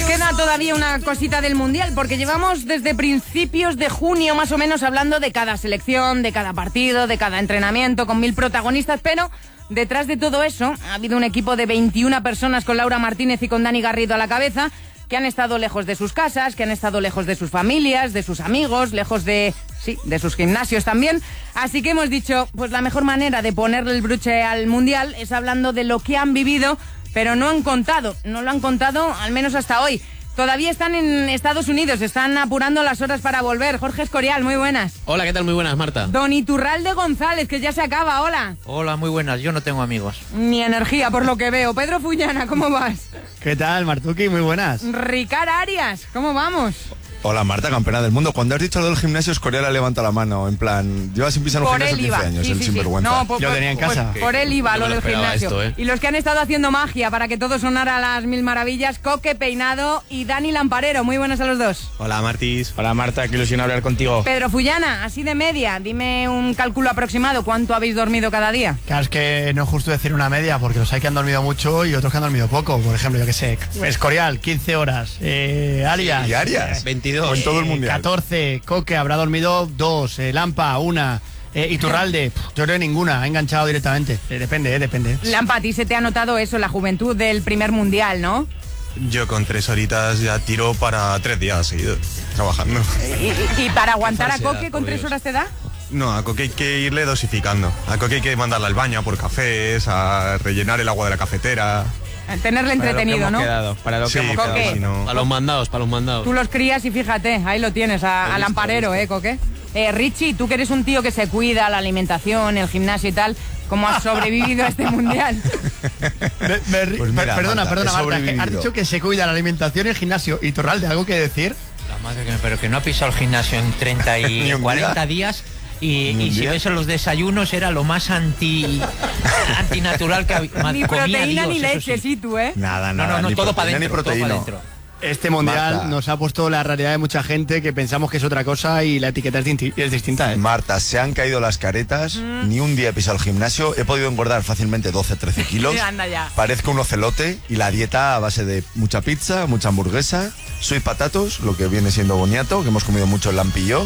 Nos queda todavía una cosita del Mundial, porque llevamos desde principios de junio más o menos hablando de cada selección, de cada partido, de cada entrenamiento, con 1000 protagonistas, pero detrás de todo eso ha habido un equipo de 21 personas con Laura Martínez y con Dani Garrido a la cabeza, que han estado lejos de sus casas, que han estado lejos de sus familias, de sus amigos, lejos de sus gimnasios también. Así que hemos dicho, pues la mejor manera de ponerle el broche al Mundial es hablando de lo que han vivido, pero no lo han contado al menos hasta hoy. Todavía están en Estados Unidos, están apurando las horas para volver. Jorge Escorial, muy buenas. Hola, ¿qué tal? Muy buenas, Marta. Don Iturralde González, que ya se acaba, hola. Hola, muy buenas, yo no tengo amigos. Ni energía, por lo que veo. Pedro Fullana, ¿cómo vas? ¿Qué tal, Martuki? Muy buenas. Ricard Arias, ¿cómo vamos? Hola, Marta, campeona del mundo. Cuando has dicho lo del gimnasio, Escorial levanta la mano, en plan, lleva sin pisar un gimnasio 15 años, el sinvergüenza. No, yo tenía en casa. Por él iba lo del gimnasio. Esto, Y los que han estado haciendo magia para que todo sonara a las mil maravillas, Coque Peinado y Dani Lamparero. Muy buenas a los dos. Hola, Martis. Hola, Marta, qué ilusión hablar contigo. Pedro Fullana, así de media, dime un cálculo aproximado. ¿Cuánto habéis dormido cada día? Claro, es que no es justo decir una media, porque los hay que han dormido mucho y otros que han dormido poco. Por ejemplo, yo que sé, Escorial, 15 horas. Arias. ¿Y Arias? 22. En todo el mundial. 14, Coque habrá dormido 2, Lampa 1, Iturralde, yo creo que ninguna, ha enganchado directamente. Depende. Lampa, a ti se te ha notado eso, la juventud del primer mundial, ¿no? Yo con 3 horitas ya tiro para 3 días seguidos trabajando. ¿Y para aguantar a falsedad, Coque con por 3 Dios. horas te da? No, a Coque hay que irle dosificando. A Coque hay que mandarla al baño a por cafés, a rellenar el agua de la cafetera. Tenerle entretenido, ¿no? Para lo Sí, que hemos claro, Coque. si no... Para los mandados. Tú los crías y fíjate, ahí lo tienes, al Lamparero, Coque. Richie, tú que eres un tío que se cuida, la alimentación, el gimnasio y tal, ¿cómo has sobrevivido a este mundial? Pues mira, Perdona, Marta, he Marta, sobrevivido. has dicho que se cuida la alimentación y el gimnasio. Iturralde, ¿algo que decir? La madre pero que no ha pisado el gimnasio en 30 Ni y un 40 día. días Ni un y si día. ves en los desayunos era lo más antinatural que había. Ni proteína ni leche, sí, tú, ¿eh? Nada, No, ni todo para proteína ni dentro, todo para proteína. dentro. Este mundial Marta. nos ha puesto la realidad de mucha gente que pensamos que es otra cosa y la etiqueta es distinta, ¿eh? Marta, se han caído las caretas, ni un día he pisado el gimnasio, he podido engordar fácilmente 12-13 kilos. Anda ya. Parezco un ocelote y la dieta a base de mucha pizza, mucha hamburguesa, sweet patatos, lo que viene siendo boniato, que hemos comido mucho el lampillo.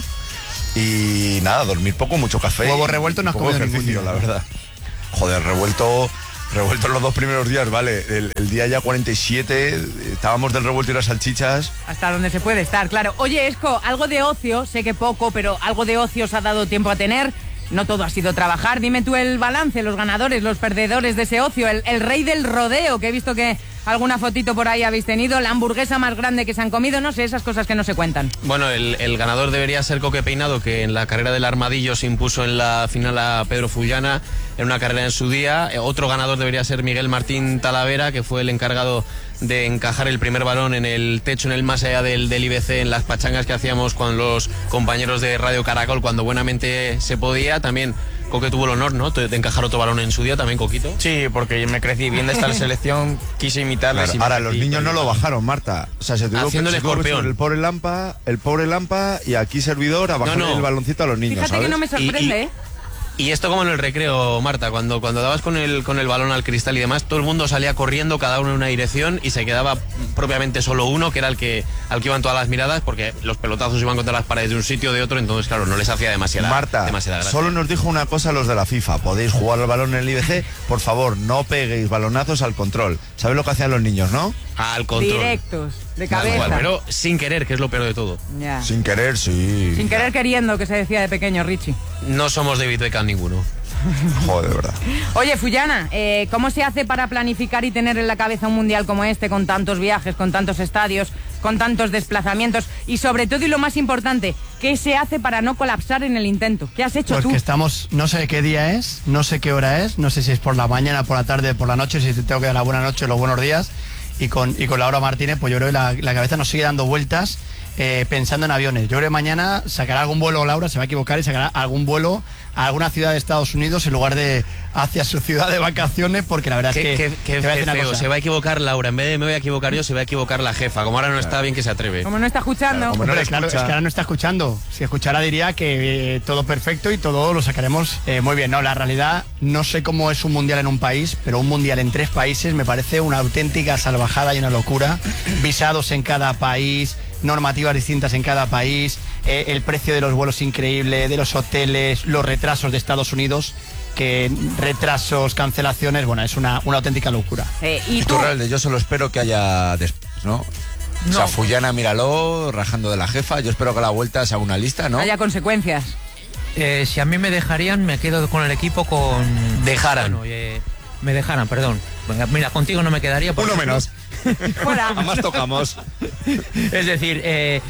Y nada, dormir poco, mucho café. Huevo revuelto no has poco comido ningún ejercicio, día, la ¿no? verdad. Joder, revuelto los 2 primeros días, vale. El día ya 47, estábamos del revuelto y las salchichas. Hasta donde se puede estar, claro. Oye, Esco, algo de ocio, sé que poco, pero algo de ocio os ha dado tiempo a tener. No todo ha sido trabajar. Dime tú el balance, los ganadores, los perdedores de ese ocio. El rey del rodeo, que he visto que alguna fotito por ahí habéis tenido. La hamburguesa más grande que se han comido. No sé, esas cosas que no se cuentan. Bueno, el ganador debería ser Coque Peinado, que en la carrera del Armadillo se impuso en la final a Pedro Fullana en una carrera en su día. Otro ganador debería ser Miguel Martín Talavera, que fue el encargado de encajar el primer balón en el techo, en el más allá del IBC, en las pachangas que hacíamos con los compañeros de Radio Caracol cuando buenamente se podía. También Coque tuvo el honor, ¿no?, de encajar otro balón en su día, también Coquito. Sí, porque me crecí viendo esta selección, quise imitarles. Claro, ahora, los niños no lo bajaron, Marta. O sea, se tuvo Haciendo que el se tuvo que escorpión. subir el pobre Lampa y aquí servidor a bajar No. el baloncito a los niños, Fíjate ¿sabes? que no me sorprende, ¿eh? Y esto como en el recreo, Marta, cuando dabas con el balón al cristal y demás, todo el mundo salía corriendo, cada uno en una dirección, y se quedaba propiamente solo uno, que era al que iban todas las miradas, porque los pelotazos iban contra las paredes de un sitio o de otro, entonces claro, no les hacía demasiada Marta, gracia. solo nos dijo una cosa los de la FIFA: podéis jugar al balón en el IBC, por favor, no peguéis balonazos al control. ¿Sabes lo que hacían los niños, no? Al control. Directos, de Tal cabeza. cual, pero sin querer, que es lo peor de todo. Ya. Sin querer, sí. Sin querer queriendo, que se decía de pequeño, Richie. No somos David Beckham ninguno. Joder, de verdad. Oye, Fullana, ¿cómo se hace para planificar y tener en la cabeza un mundial como este, con tantos viajes, con tantos estadios, con tantos desplazamientos? Y sobre todo, y lo más importante, ¿qué se hace para no colapsar en el intento? ¿Qué has hecho Pues tú? que estamos, no sé qué día es, no sé qué hora es, no sé si es por la mañana, por la tarde, por la noche, si te tengo que dar la buena noche o los buenos días. Y con Laura Martínez, pues yo creo que la cabeza nos sigue dando vueltas pensando en aviones. Yo creo que mañana sacará algún vuelo, Laura se va a equivocar y sacará algún vuelo a alguna ciudad de Estados Unidos en lugar de hacia su ciudad de vacaciones, porque la verdad es que Qué te voy a decir una feo, cosa. se va a equivocar Laura, en vez de me voy a equivocar yo, se va a equivocar la jefa. Como ahora no está bien que se atreve. Como no está escuchando. Como no Hombre, le claro, es que escucha. ahora no está escuchando. Si escuchara diría que todo perfecto y todo lo sacaremos muy bien. No, la realidad, no sé cómo es un mundial en un país, pero un mundial en 3 países me parece una auténtica salvajada y una locura. Visados en cada país, normativas distintas en cada país, el precio de los vuelos increíble, de los hoteles, los retrasos de Estados Unidos, que retrasos, cancelaciones, bueno, es una auténtica locura. Y tú, Iturralde, yo solo espero que haya después, ¿no? O sea, Fullana, míralo, rajando de la jefa. Yo espero que a la vuelta se haga una lista, ¿no? haya consecuencias. Si a mí me dejarían, me quedo con el equipo con... Dejaran. Bueno, me dejaran, perdón. Mira, contigo no me quedaría. Uno menos. Fuera. Además tocamos. Es decir,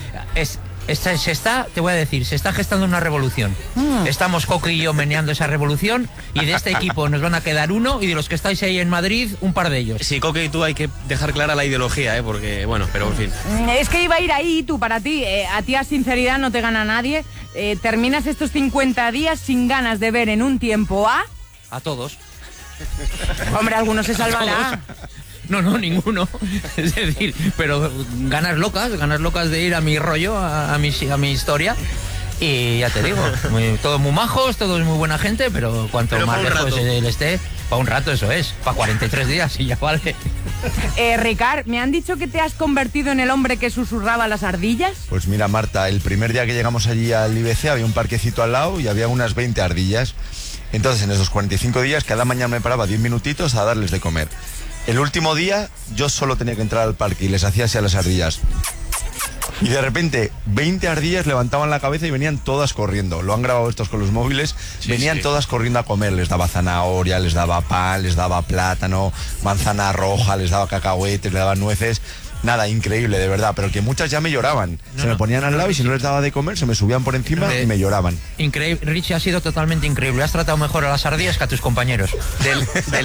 te voy a decir, se está gestando una revolución. Estamos Coque y yo meneando esa revolución, y de este equipo nos van a quedar uno, y de los que estáis ahí en Madrid, un par de ellos. Sí, Coque y tú hay que dejar clara la ideología, porque, bueno, pero en fin. Es que iba a ir ahí, tú, para ti. A ti a sinceridad no te gana nadie. Terminas estos 50 días sin ganas de ver en un tiempo A todos. Hombre, alguno se salvará. No, ninguno. Es decir, pero ganas locas de ir a mi rollo, a mi historia. Y ya te digo, todos muy majos, todos muy buena gente, pero cuanto Pero más pa' un lejos rato. él esté, para un rato eso es, para 43 días y ya vale. Ricard, me han dicho que te has convertido en el hombre que susurraba las ardillas. Pues mira, Marta, el primer día que llegamos allí al IBC había un parquecito al lado y había unas 20 ardillas. Entonces, en esos 45 días, cada mañana me paraba 10 minutitos a darles de comer. El último día, yo solo tenía que entrar al parque y les hacía así a las ardillas. Y de repente, 20 ardillas levantaban la cabeza y venían todas corriendo. Lo han grabado estos con los móviles. Venían todas corriendo a comer. Les daba zanahoria, les daba pan, les daba plátano, manzana roja, les daba cacahuetes, les daba nueces. Nada, increíble, de verdad. Pero que muchas ya me lloraban. Se me ponían al lado y si no les daba de comer, se me subían por encima y me lloraban. Increíble, Richie, ha sido totalmente increíble. Has tratado mejor a las ardillas que a tus compañeros. De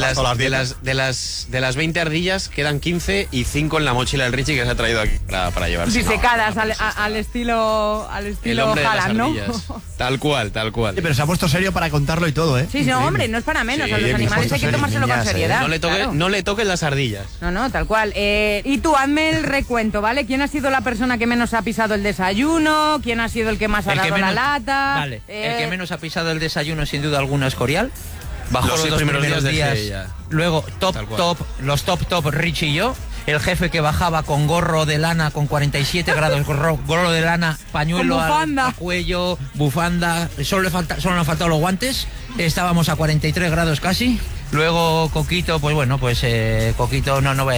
las 20 ardillas quedan 15 y 5 en la mochila del Richie que se ha traído aquí para llevarse. Disecadas al estilo El hombre de las Haaland, ¿no? ardillas. Tal cual. Sí, pero se ha puesto serio para contarlo y todo, ¿eh? Sí, no, hombre, no es para menos. Sí, a los bien, animales puesto hay que serio, tomárselo con niñas, seriedad. No claro. le toquen las ardillas. No, tal cual. Y tú, hazme el recuento, ¿vale? ¿Quién ha sido la persona que menos ha pisado el desayuno? ¿Quién ha sido el que más ha dado la lata? Vale, el que menos ha pisado el desayuno sin duda alguna es Corial. Bajó Los los 6 dos primeros primeros días días. dejé ya. Luego Tal cual. los top Richie y yo. El jefe que bajaba con gorro de lana con 47 grados, gorro de lana, pañuelo Con bufanda. al cuello, bufanda, solo nos han faltado los guantes. Estábamos a 43 grados casi. Luego Coquito, pues bueno, Coquito no voy a